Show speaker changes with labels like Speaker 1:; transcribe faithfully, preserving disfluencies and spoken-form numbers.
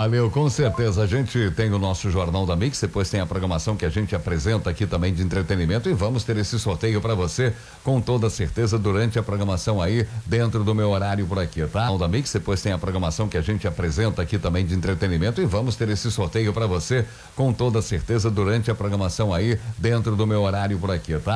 Speaker 1: Valeu, com certeza. A gente tem o nosso Jornal da Mix, depois tem a programação que a gente apresenta aqui também de entretenimento e vamos ter esse sorteio para você com toda certeza durante a programação aí, dentro do meu horário por aqui, tá? Jornal da Mix, depois tem a programação que a gente apresenta aqui também de entretenimento e vamos ter esse sorteio para você com toda certeza durante a programação aí, dentro do meu horário por aqui, tá?